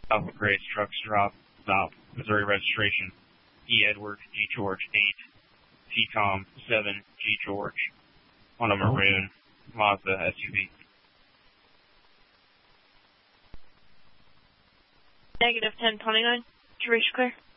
Alpha Grace truck stop, Missouri registration, E. Edward, G. George 8, T. Tom 7, G. George, on a maroon Mazda SUV. Negative 1029, to reach clear.